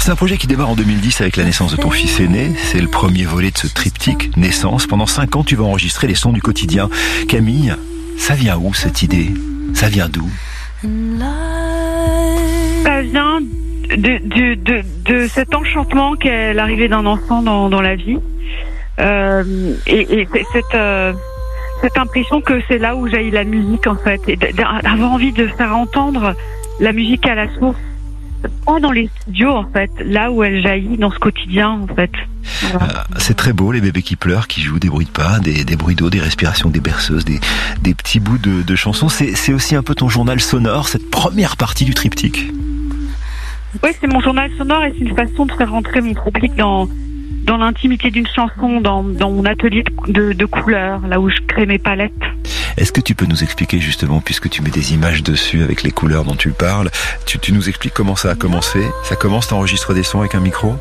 c'est un projet qui démarre en 2010 avec la naissance de ton fils aîné. C'est le premier volet de ce triptyque naissance. Pendant 5 ans, tu vas enregistrer les sons du quotidien. Camille, ça vient où cette idée? Ça vient d'où? Ça vient de cet enchantement qu'est l'arrivée d'un enfant dans la vie. Et cette impression que c'est là où jaillit la musique, en fait. Et d'avoir envie de faire entendre la musique à la source. Pas dans les studios, en fait, là où elle jaillit dans ce quotidien, en fait. Voilà. C'est très beau, les bébés qui pleurent, qui jouent des bruits de pas, des bruits d'eau, des respirations des berceuses, des petits bouts de chansons. C'est aussi un peu ton journal sonore, cette première partie du triptyque. Oui, c'est mon journal sonore et c'est une façon de faire rentrer mon public dans l'intimité d'une chanson, dans mon atelier de couleurs, là où je crée mes palettes. Est-ce que tu peux nous expliquer justement, puisque tu mets des images dessus avec les couleurs dont tu parles, tu nous expliques comment ça a commencé? Ça commence, t'enregistres des sons avec un micro?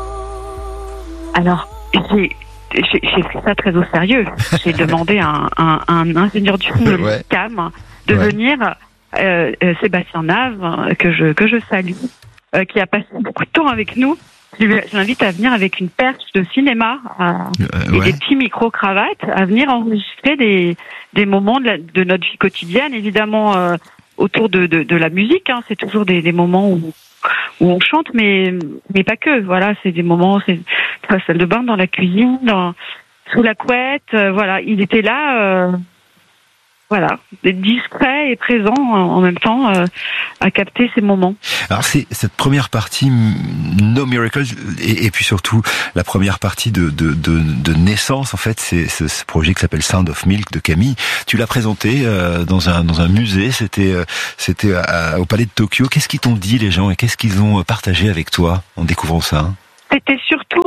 Alors, j'ai pris ça très au sérieux. J'ai demandé à un ingénieur du son de l'ICAM de venir, Sébastien Nave, que je salue, qui a passé beaucoup de temps avec nous. Je l'invite à venir avec une perche de cinéma et des petits micro-cravates, à venir enregistrer des moments de notre vie quotidienne, évidemment autour de la musique. Hein. C'est toujours des moments où on chante, mais pas que. Voilà, c'est des moments, c'est dans la salle de bain, dans la cuisine, sous la couette. Voilà, il était là. Voilà, discret et présent en même temps à capter ces moments. Alors c'est cette première partie No Miracle et puis surtout la première partie de naissance, en fait, c'est ce projet qui s'appelle Sound of Milk de Camille. Tu l'as présenté dans un musée, c'était au Palais de Tokyo. Qu'est-ce qu'ils t'ont dit, les gens, et qu'est-ce qu'ils ont partagé avec toi en découvrant ça? C'était surtout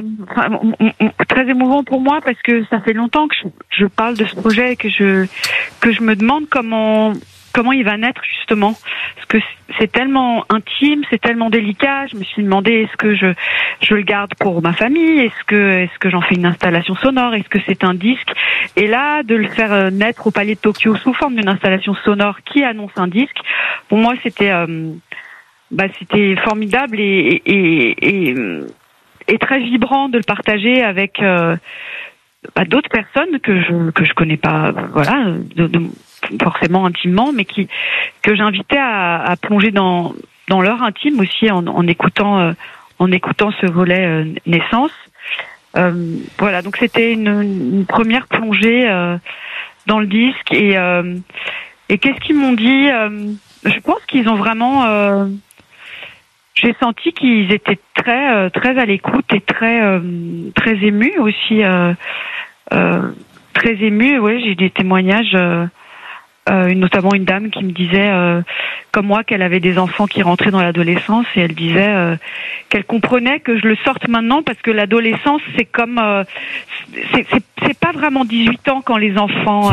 très émouvant pour moi parce que ça fait longtemps que je parle de ce projet et que je me demande comment il va naître, justement, parce que c'est tellement intime, c'est tellement délicat. Je me suis demandé, est-ce que je le garde pour ma famille, est-ce que j'en fais une installation sonore, est-ce que c'est un disque? Et là, de le faire naître au Palais de Tokyo sous forme d'une installation sonore qui annonce un disque, pour moi c'était formidable et très vibrant de le partager avec d'autres personnes que je connais pas, voilà, forcément intimement, mais que j'invitais à plonger dans leur intime aussi en écoutant ce volet naissance. Voilà, donc c'était une première plongée dans le disque et qu'est-ce qu'ils m'ont dit? Je pense qu'ils ont vraiment j'ai senti qu'ils étaient très très à l'écoute et très émus aussi, très émus. Ouais, j'ai des témoignages, notamment une dame qui me disait, comme moi, qu'elle avait des enfants qui rentraient dans l'adolescence et elle disait qu'elle comprenait que je le sorte maintenant parce que l'adolescence c'est comme c'est pas vraiment 18 ans quand les enfants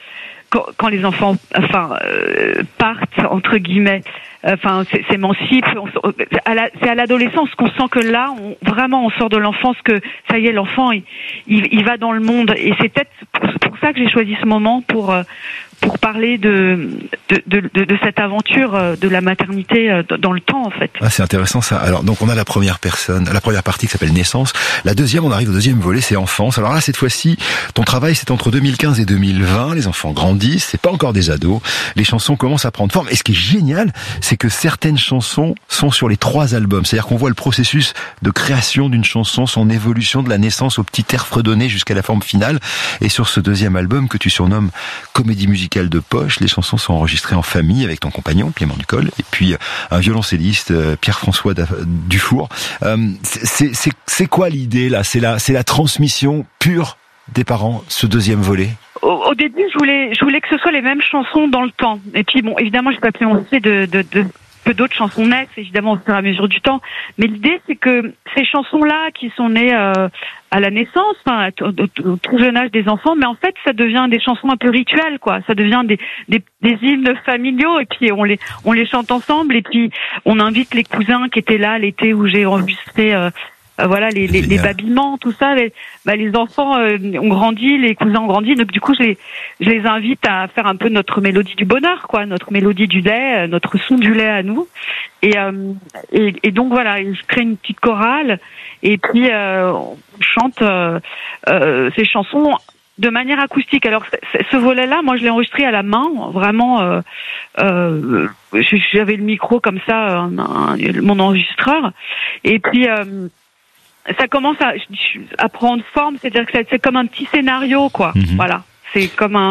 partent entre guillemets. S'émancipe. C'est à l'adolescence qu'on sent que là, on sort de l'enfance, que ça y est, l'enfant, il va dans le monde. Et c'est peut-être pour ça que j'ai choisi ce moment pour parler de cette aventure de la maternité dans le temps, en fait. Ah, c'est intéressant ça. Alors, donc on a la première partie qui s'appelle Naissance. La deuxième, on arrive au deuxième volet, c'est Enfance. Alors là, cette fois-ci, ton travail, c'est entre 2015 et 2020. Les enfants grandissent, c'est pas encore des ados. Les chansons commencent à prendre forme. Et ce qui est génial, c'est que certaines chansons sont sur les 3 albums. C'est-à-dire qu'on voit le processus de création d'une chanson, son évolution de la naissance au petit air fredonné jusqu'à la forme finale. Et sur ce deuxième album que tu surnommes Comédie musicale de poche, les chansons sont enregistrées en famille avec ton compagnon, Clément Ducol, et puis un violoncelliste, Pierre-François Dufour. C'est quoi l'idée, là? C'est la transmission pure des parents, ce deuxième volet? Au début, je voulais que ce soit les mêmes chansons dans le temps. Et puis, bon, évidemment, j'ai pas pu penser que d'autres chansons naissent, évidemment, au fur et à mesure du temps. Mais l'idée, c'est que ces chansons-là, qui sont nées à la naissance, au tout jeune âge des enfants, mais en fait, ça devient des chansons un peu rituelles, quoi. Ça devient des hymnes familiaux, et puis on les chante ensemble, et puis on invite les cousins qui étaient là l'été où j'ai enregistré voilà, les babillements, tout ça. Les enfants ont grandi, les cousins ont grandi. Donc du coup, je les invite à faire un peu notre mélodie du bonheur, quoi, notre mélodie du lait, notre son du lait à nous. Et donc voilà, je crée une petite chorale et puis on chante ces chansons de manière acoustique. Alors ce volet-là, moi je l'ai enregistré à la main, vraiment. J'avais le micro comme ça, mon enregistreur, et puis ça commence à prendre forme, c'est-à-dire que c'est comme un petit scénario, quoi. Voilà, c'est comme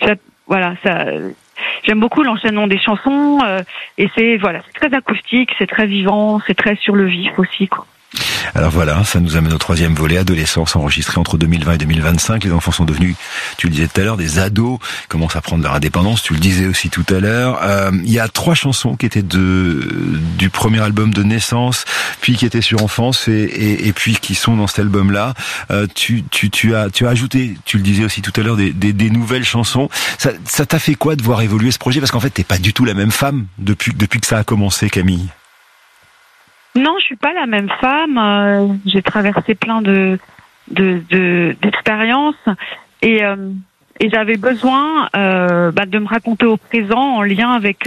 j'aime beaucoup l'enchaînement des chansons, et c'est très acoustique, c'est très vivant, c'est très sur le vif aussi, quoi. Alors voilà, ça nous amène au troisième volet, adolescence, enregistré entre 2020 et 2025. Les enfants sont devenus, tu le disais tout à l'heure, des ados, commencent à prendre leur indépendance, tu le disais aussi tout à l'heure. Il y a 3 chansons qui étaient du premier album de Naissance, puis qui étaient sur Enfance et puis qui sont dans cet album-là. Tu as ajouté, tu le disais aussi tout à l'heure, des nouvelles chansons. Ça t'a fait quoi de voir évoluer ce projet? Parce qu'en fait, t'es pas du tout la même femme depuis que ça a commencé, Camille. Non, je suis pas la même femme. J'ai traversé plein d'expériences et j'avais besoin de me raconter au présent en lien avec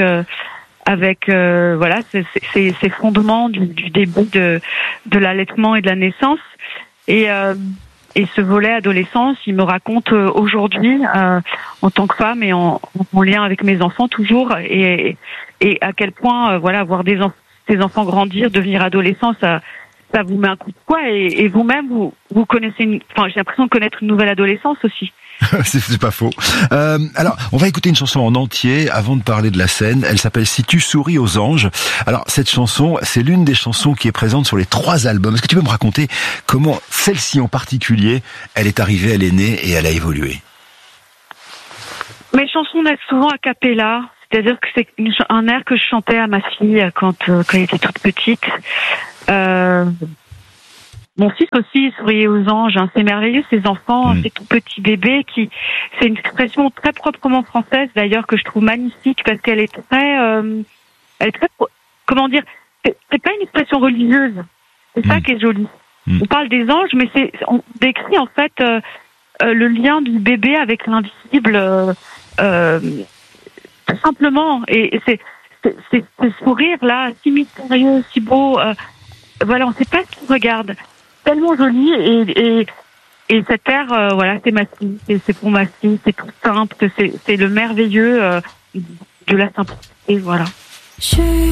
ces fondements du début de l'allaitement et de la naissance et ce volet adolescence, il me raconte aujourd'hui en tant que femme et en lien avec mes enfants toujours et à quel point voir ces enfants grandir, devenir adolescents, ça vous met un coup de poing et vous-même vous connaissez j'ai l'impression de connaître une nouvelle adolescence aussi. C'est pas faux. Alors, on va écouter une chanson en entier avant de parler de la scène. Elle s'appelle Si tu souris aux anges. Alors, cette chanson, c'est l'une des chansons qui est présente sur les 3 albums. Est-ce que tu peux me raconter comment celle-ci en particulier, elle est arrivée, elle est née et elle a évolué? Mes chansons naissent souvent a cappella. C'est-à-dire que c'est un air que je chantais à ma fille quand elle était toute petite. Mon fils aussi souriait aux anges. Hein. C'est merveilleux, ces enfants, ces tout petits bébés c'est une expression très proprement française d'ailleurs que je trouve magnifique parce qu'elle est très, comment dire, c'est pas une expression religieuse. C'est ça qui est joli. On parle des anges, mais on décrit en fait le lien du bébé avec l'invisible. Tout simplement, et c'est ce sourire là, si mystérieux, si beau, on sait pas ce qu'il regarde, tellement joli et cet air, c'est ma fille, c'est pour ma fille, c'est tout simple, c'est le merveilleux de la simplicité, voilà.